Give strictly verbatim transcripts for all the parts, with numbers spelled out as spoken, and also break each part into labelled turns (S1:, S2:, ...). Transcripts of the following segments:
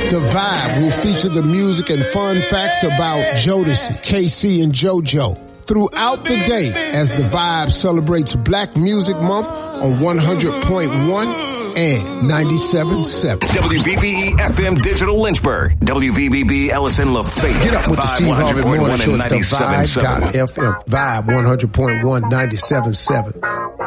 S1: The Vibe will feature the music and fun facts about Jodeci, K C, and JoJo throughout the day as The Vibe celebrates Black Music Month on one hundred point one and ninety-seven point seven.
S2: W V B E F M Digital Lynchburg. W V B B Ellison Lafayette.
S1: Get up with the Steve Harvey Morning Show at the Vibe dot F M. Vibe one hundred point one, ninety-seven point seven.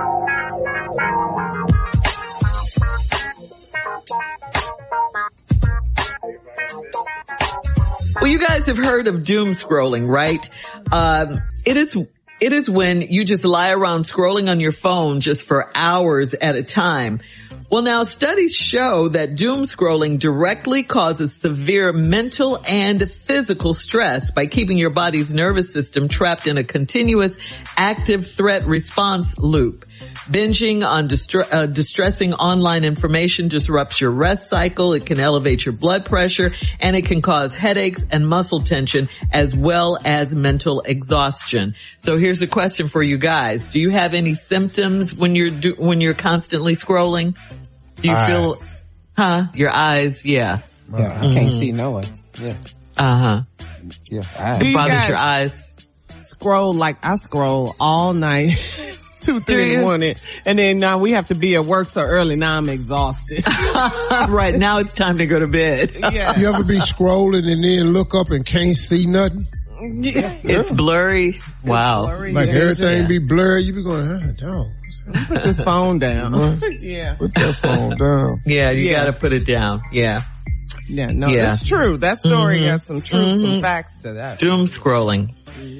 S3: Well, you guys have heard of doom scrolling, right? Um, it is, it is when you just lie around scrolling on your phone just for hours at a time. Well, now studies show that doom scrolling directly causes severe mental and physical stress by keeping your body's nervous system trapped in a continuous active threat response loop. Binging on distre- uh, distressing online information disrupts your rest cycle. It can elevate your blood pressure, and it can cause headaches and muscle tension as well as mental exhaustion. So here's a question for you guys. Do you have any symptoms when you're do- when you're constantly scrolling? Do you eyes. feel, huh? Your eyes, yeah.
S4: Yeah, I mm-hmm. can't see no one. Yeah.
S3: Uh-huh.
S4: Yeah.
S3: It you bothers your eyes.
S5: Scroll like I scroll all night. Two, three in the morning. And then now we have to be at work so early. Now I'm exhausted.
S3: Right. Now it's time to go to bed.
S5: Yeah.
S1: You ever be scrolling and then look up and can't see nothing?
S3: Yeah. It's blurry. Wow.
S5: It's blurry,
S1: like
S5: yeah.
S1: everything
S5: yeah.
S1: be blurry. You be going, ah, dog.
S5: Put this phone down. Yeah.
S1: Put that phone down.
S3: Yeah, you
S5: yeah.
S3: gotta put it down. Yeah.
S5: Yeah, no,
S3: yeah.
S5: that's true. That story
S3: mm-hmm.
S5: got some truth
S3: mm-hmm.
S5: and facts to that.
S3: Doom scrolling.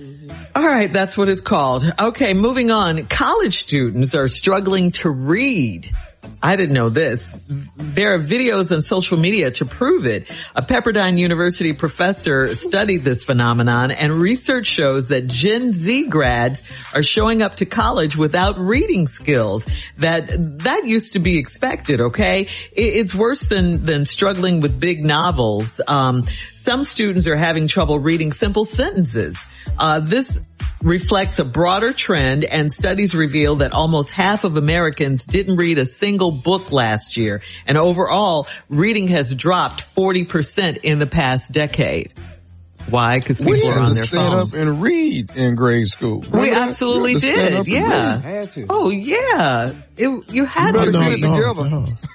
S3: All right, that's what it's called. Okay, moving on. College students are struggling to read. I didn't know this. There are videos on social media to prove it. A Pepperdine University professor studied this phenomenon, and research shows that Gen Z grads are showing up to college without reading skills. That that used to be expected, okay? It's worse than than struggling with big novels. Um, some students are having trouble reading simple sentences. Uh, this reflects a broader trend, and studies reveal that almost half of Americans didn't read a single book last year. And overall, reading has dropped forty percent in the past decade. Why? Because people
S6: we
S3: are on their
S6: had to
S3: phone.
S6: stand up and read in grade school. Remember
S3: we
S6: that?
S3: absolutely
S6: We
S3: did. Yeah.
S5: Had to.
S3: Oh, yeah. It, you had
S6: You
S3: to
S6: better
S3: read.
S6: get it
S1: no,
S6: together.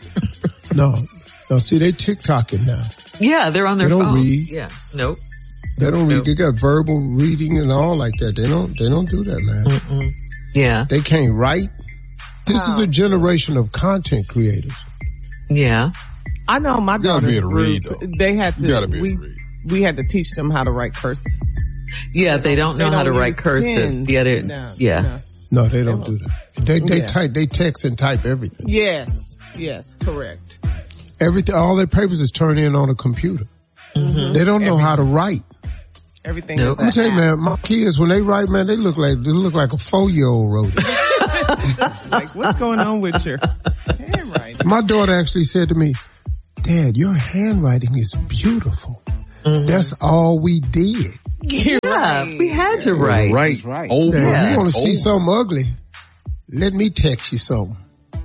S1: no, no, no. See, they TikToking now.
S3: Yeah, they're on their
S1: They don't
S3: phone.
S1: read.
S3: Yeah. Nope.
S1: They don't read.
S3: Nope.
S1: They got verbal reading and all like that. They don't. They don't do that, man.
S3: Mm-mm. Yeah.
S1: They can't write. This
S5: Wow.
S1: is a generation of content creators.
S3: Yeah.
S5: I know my
S6: You gotta be
S5: daughter's
S6: able to read,
S5: group,
S6: though.
S5: they had to,
S6: You gotta be able
S5: we,
S6: to read.
S5: we had to teach them how to write cursive.
S3: Yeah, they don't know
S5: They
S3: how to
S5: don't
S3: write
S5: use
S3: cursive.
S5: pens.
S3: Yeah, they,
S5: No,
S3: yeah.
S5: no.
S1: No, they don't do that. They they
S5: Yeah.
S1: type. They text and type everything.
S5: Yes, yes, correct.
S1: Everything. All their papers is turned in on a computer.
S3: Mm-hmm.
S1: They don't know how to write.
S5: Everything
S3: Nope.
S5: is
S1: Let me
S5: an
S1: tell you,
S5: app.
S1: man. My kids, when they write, man, they look like they look like a four year old wrote it.
S5: Like, what's going on with your handwriting?
S1: My daughter actually said to me, "Dad, your handwriting is beautiful."
S3: Mm-hmm.
S1: That's all we did.
S5: You're
S3: Yeah,
S5: right.
S3: we had to write.
S6: Right.
S4: right.
S6: Over.
S1: Now,
S3: Yeah.
S1: if you want to see
S6: over.
S1: something ugly, let me text you something.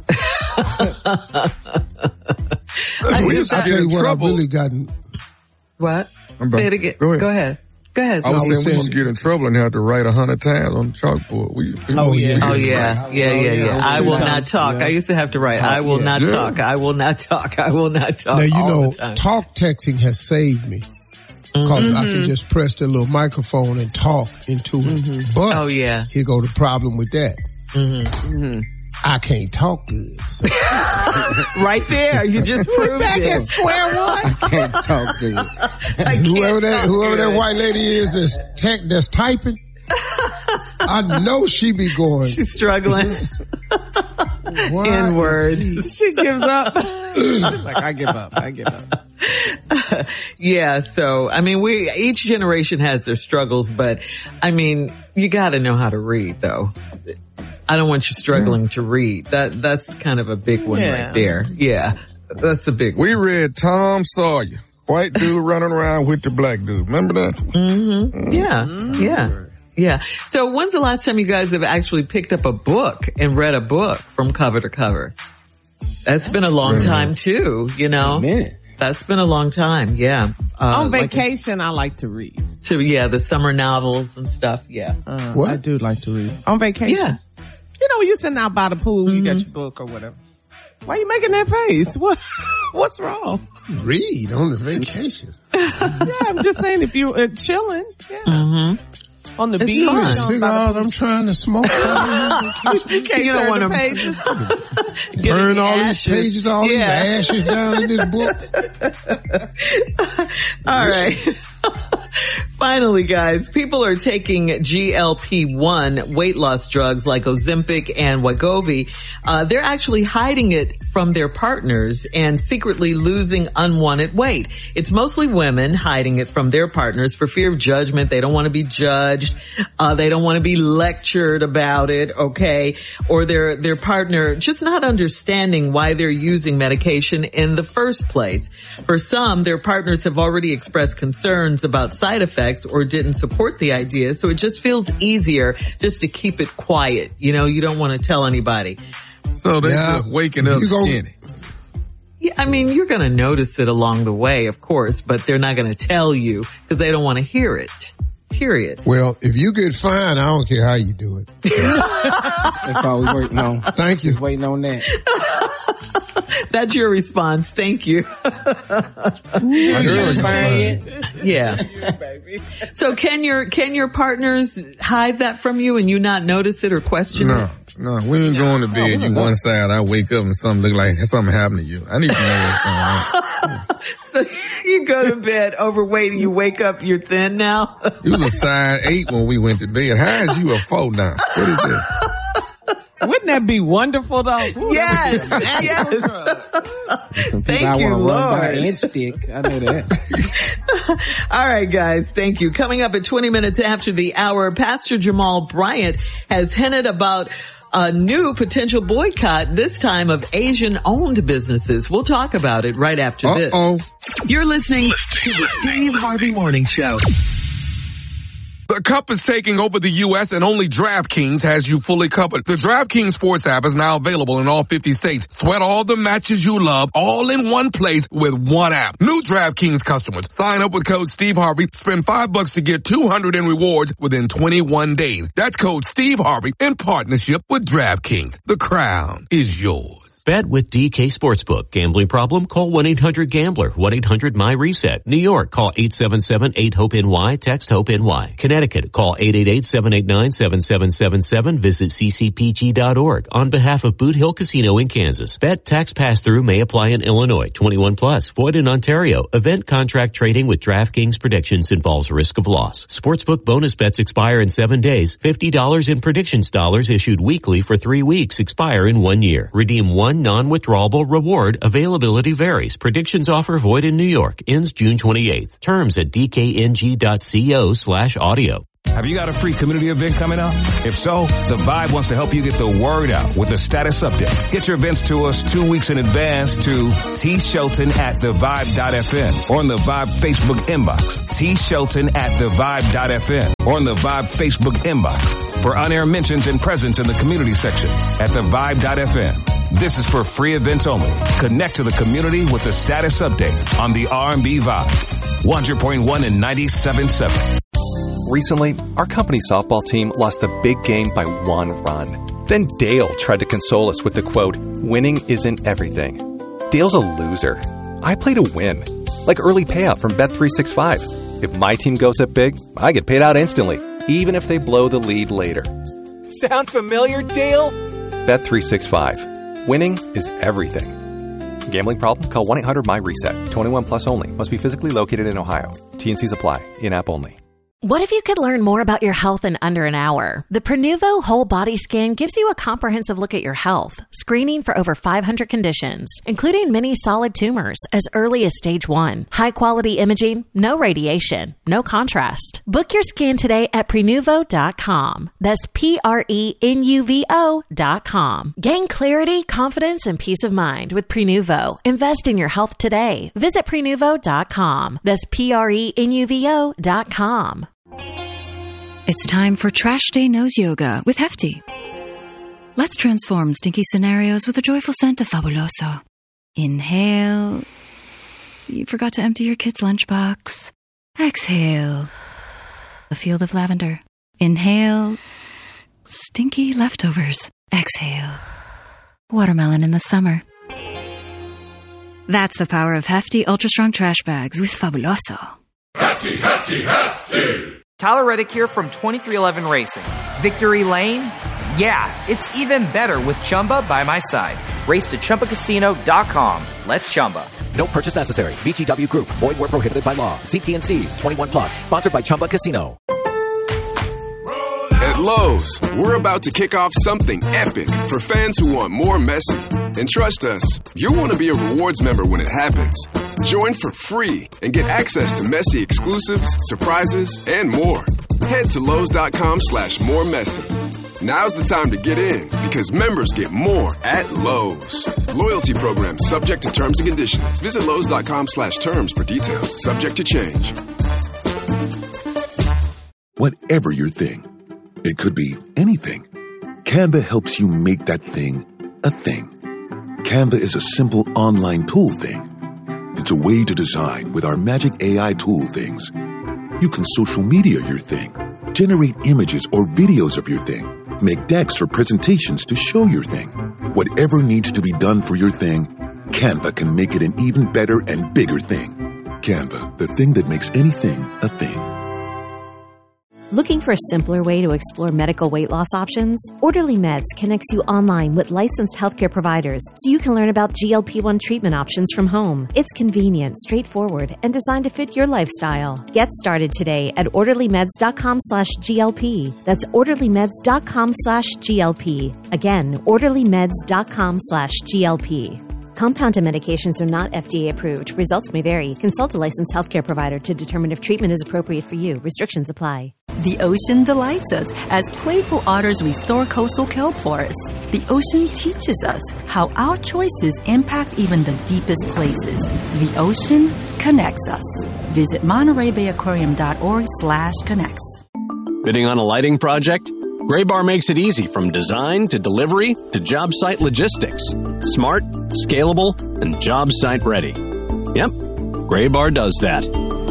S3: I
S6: We
S3: do
S6: used to
S1: I
S3: that-
S6: get
S1: tell you
S6: in
S1: what,
S6: trouble.
S1: I've really gotten.
S3: What?
S6: I'm
S3: Say
S6: back.
S3: it again.
S6: Go ahead.
S3: Go ahead. Go ahead.
S6: I was
S1: I was
S6: saying we
S1: saying-
S6: used to get in trouble and have to write a hundred times on the chalkboard. We,
S5: Oh, yeah.
S3: Oh yeah, yeah, yeah, yeah.
S5: yeah.
S3: I will
S5: Two
S3: not
S5: times,
S3: talk.
S5: yeah.
S3: I used to have to write. I will
S5: yeah.
S3: not
S6: Yeah.
S3: talk. I will not talk. I will not talk.
S1: Now you
S3: all
S1: know,
S3: the time.
S1: talk texting has saved me because I can just press the little microphone and talk into it. But
S3: Oh yeah.
S1: here go the problem with that.
S3: Mm-hmm.
S1: I can't talk good. So
S3: Right there, you just proved
S5: Back at
S3: it.
S5: square one.
S4: Can't talk good.
S3: I can't
S1: whoever that
S3: talk
S1: whoever that
S3: good.
S1: white lady is that's tech that's typing, I know she be going.
S3: She's struggling.
S1: Why
S3: N word.
S1: is he-
S5: She gives up. She's like, I give up. I give up.
S3: Yeah, so, I mean, we, each generation has their struggles, but, I mean, you gotta know how to read, though. I don't want you struggling to read. That, that's kind of a big one
S5: Yeah.
S3: right there. Yeah, that's a big one.
S6: we read Tom Sawyer. White dude running around with the black dude. Remember that?
S3: Mm-hmm. Yeah, yeah, yeah. So when's the last time you guys have actually picked up a book and read a book from cover to cover? That's been a long time too, you know?
S4: Man.
S3: That's been a long time. Yeah. Uh,
S5: On
S3: like
S5: vacation, I like to read.
S3: to, yeah, the summer novels and stuff. Yeah.
S5: Uh,
S1: What?
S5: I do like to read. On vacation.
S3: Yeah.
S5: You know, when you're sitting out by the pool,
S3: Mm-hmm.
S5: you got your book or whatever. Why are you making that face? What? What's wrong?
S1: Read on the vacation.
S5: Yeah, I'm just saying if you're uh, chilling, yeah.
S3: Mm-hmm.
S5: On the
S3: It's
S5: beach.
S3: fun.
S5: on by the
S1: Cigars I'm trying to smoke.
S5: You can't
S3: You don't
S5: turn
S3: wanna-
S5: the pages.
S1: Burn
S3: the
S1: all these
S3: ashes.
S1: pages, all
S3: Yeah.
S1: these ashes down in this book.
S3: All right. Finally, guys, people are taking G L P one weight loss drugs like Ozempic and Wegovy. Uh, they're actually hiding it from their partners and secretly losing unwanted weight. It's mostly women hiding it from their partners for fear of judgment. They don't want to be judged. Uh, they don't want to be lectured about it, okay? Or their, their partner just not understanding why they're using medication in the first place. For some, their partners have already expressed concerns about side effects or didn't support the idea, so it just feels easier just to keep it quiet. You know, you don't want to tell anybody.
S6: So they
S1: Yeah.
S6: just waking up
S1: You gon-
S6: skinny.
S3: Yeah, I mean, you're going to notice it along the way, of course, but they're not going to tell you because they don't want to hear it. Period.
S1: Well, if you get fine, I don't care how you do it.
S4: That's all we waiting on.
S1: Thank you.
S4: Just waiting on that.
S3: That's your response. Thank you.
S4: Are you fine yet?
S3: Yeah. So can your, can your partners hide that from you and you not notice it or question
S6: No,
S3: it?
S6: no. We ain't going to bed. You one side. I wake up and something look like something happened to you. I need to know what's going on.
S3: So you go to bed overweight and you wake up, you're thin now?
S6: You was a size eight when we went to bed. How is you a four now? What is this?
S5: Wouldn't that be wonderful though? Ooh,
S3: Yes.
S5: that
S3: Yes.
S5: would be a drug.
S4: Some people
S3: Thank
S4: I
S3: you,
S4: want to run by
S3: Lord.
S4: and stick. I know that.
S3: All right, guys. Thank you. Coming up at twenty minutes after the hour, Pastor Jamal Bryant has hinted about a new potential boycott, this time of Asian-owned businesses. We'll talk about it right after this.
S6: Uh-oh.
S2: You're listening to the Steve Harvey Morning Show.
S6: The Cup is taking over the U S and only DraftKings has you fully covered. The DraftKings Sports app is now available in all fifty states. Sweat all the matches you love all in one place with one app. New DraftKings customers, sign up with code Steve Harvey, spend five bucks to get two hundred in rewards within twenty-one days. That's code Steve Harvey in partnership with DraftKings. The crown is yours.
S7: Bet with D K Sportsbook. Gambling problem? Call one eight hundred gambler. one eight hundred my reset. New York, call eight seven seven eight hope N Y. Text HOPE-NY. Connecticut, call eight eight eight seven eight nine seven seven seven seven. Visit c c p g dot org. On behalf of Boot Hill Casino in Kansas. Bet tax pass-through may apply in Illinois. twenty-one plus. Void in Ontario. Event contract trading with DraftKings predictions involves risk of loss. Sportsbook bonus bets expire in seven days. fifty dollars in predictions dollars issued weekly for three weeks expire in one year. Redeem one non-withdrawable reward. Availability varies. Predictions offer void in New York. Ends June twenty-eighth. Terms at d k n g dot co slash audio.
S2: Have you got a free community event coming up? If so, The Vibe wants to help you get the word out with a status update. Get your events to us two weeks in advance to T Shelton at the vibe dot f m or on the Vibe Facebook inbox. T Shelton at the vibe dot f m or on the Vibe Facebook inbox for on-air mentions and presence in the community section at the vibe dot f m. This is for free events only. Connect to the community with the status update on the R and B Vibe. one hundred point one and ninety-seven point seven.
S8: Recently, our company softball team lost the big game by one run. Then Dale tried to console us with the quote, "Winning isn't everything." Dale's a loser. I play to win. Like early payout from Bet three sixty-five. If my team goes up big, I get paid out instantly, even if they blow the lead later. Sound familiar, Dale? Bet three sixty-five. Winning is everything. Gambling problem? Call one eight hundred my reset. twenty-one plus only. Must be physically located in Ohio. T and Cs apply. In-app only.
S9: What if you could learn more about your health in under an hour? The Prenuvo Whole Body Scan gives you a comprehensive look at your health, screening for over five hundred conditions, including many solid tumors as early as stage one. High quality imaging, no radiation, no contrast. Book your scan today at prenuvo dot com. That's P R E N U V O dot com. Gain clarity, confidence, and peace of mind with Prenuvo. Invest in your health today. Visit prenuvo dot com. That's P R E N U V O dot com.
S10: It's time for Trash Day Nose Yoga with Hefty. Let's transform stinky scenarios with a joyful scent of Fabuloso. Inhale. You forgot to empty your kid's lunchbox. Exhale. A field of lavender. Inhale. Stinky leftovers. Exhale. Watermelon in the summer. That's the power of hefty, ultra-strong trash bags with Fabuloso.
S11: Hefty, hefty, hefty!
S12: Tyler Reddick here from twenty-three eleven Racing. Victory Lane? Yeah, it's even better with Chumba by my side. Race to Chumba Casino dot com. Let's Chumba.
S13: No purchase necessary. V G W Group. Void where prohibited by law. See T N Cs. twenty-one plus. Sponsored by Chumba Casino.
S14: At Lowe's, we're about to kick off something epic for fans who want more Messi. And trust us, you'll want to be a rewards member when it happens. Join for free and get access to Messi exclusives, surprises, and more. Head to Lowe's.com slash more Messi. Now's the time to get in because members get more at Lowe's. Loyalty program subject to terms and conditions. Visit Lowe's.com slash terms for details. Subject to change.
S15: Whatever your thing, it could be anything. Canva helps you make that thing a thing. Canva is a simple online tool thing. It's a way to design with our magic A I tool things. You can social media your thing, generate images or videos of your thing, make decks for presentations to show your thing. Whatever needs to be done for your thing, Canva can make it an even better and bigger thing. Canva, the thing that makes anything a thing.
S16: Looking for a simpler way to explore medical weight loss options? Orderly Meds connects you online with licensed healthcare providers so you can learn about G L P one treatment options from home. It's convenient, straightforward, and designed to fit your lifestyle. Get started today at orderlymeds.com slash GLP. That's orderlymeds.com slash GLP. Again, orderlymeds.com slash GLP. Compounded medications are not F D A approved. Results may vary. Consult a licensed healthcare provider to determine if treatment is appropriate for you. Restrictions apply.
S17: The ocean delights us as playful otters restore coastal kelp forests. The ocean teaches us how our choices impact even the deepest places. The ocean connects us. Visit Monterey Bay Aquarium dot org slash connects.
S18: Bidding on a lighting project? Graybar makes it easy from design to delivery to job site logistics. Smart, scalable, and job site ready. Yep, Graybar does that.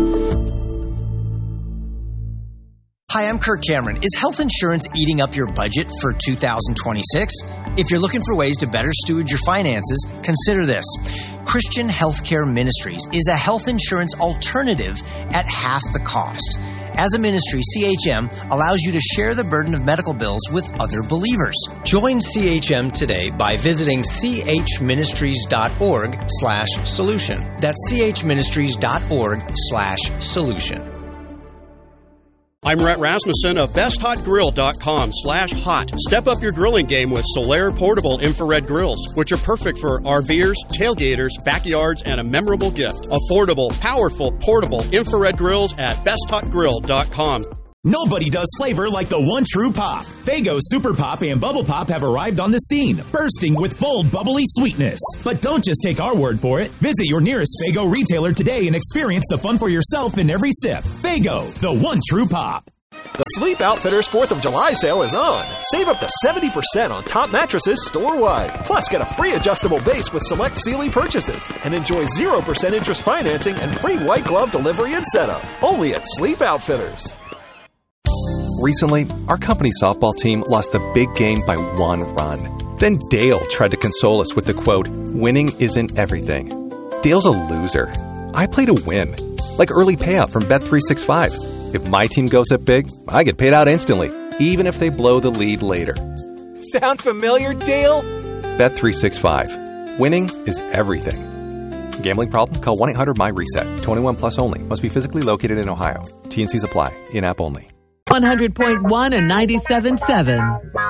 S19: Hi, I'm Kirk Cameron. Is health insurance eating up your budget for two thousand twenty-six? If you're looking for ways to better steward your finances, consider this. Christian Healthcare Ministries is a health insurance alternative at half the cost. As a ministry, C H M allows you to share the burden of medical bills with other believers. Join C H M today by visiting chministries.org slash solution. That's chministries.org slash solution.
S20: I'm Rhett Rasmussen of best hot grill dot com slash hot. Step up your grilling game with Solaire portable infrared grills, which are perfect for RVers, tailgaters, backyards, and a memorable gift. Affordable, powerful, portable infrared grills at best hot grill dot com.
S21: Nobody does flavor like the one true pop. Faygo Super Pop and Bubble Pop have arrived on the scene, bursting with bold, bubbly sweetness. But don't just take our word for it. Visit your nearest Faygo retailer today and experience the fun for yourself in every sip. Faygo, the one true pop.
S22: The Sleep Outfitters fourth of July sale is on. Save up to seventy percent on top mattresses store-wide. Plus, get a free adjustable base with select Sealy purchases. And enjoy zero percent interest financing and free white glove delivery and setup. Only at Sleep Outfitters.
S8: Recently, our company softball team lost the big game by one run. Then Dale tried to console us with the quote, "Winning isn't everything." Dale's a loser. I play to win. Like early payout from Bet three sixty-five. If my team goes up big, I get paid out instantly, even if they blow the lead later.
S22: Sound familiar, Dale?
S8: Bet three sixty-five. Winning is everything. Gambling problem? Call one eight hundred M Y reset. twenty-one plus only. Must be physically located in Ohio. T N Cs apply. In-app only.
S3: one hundred point one and ninety-seven point seven.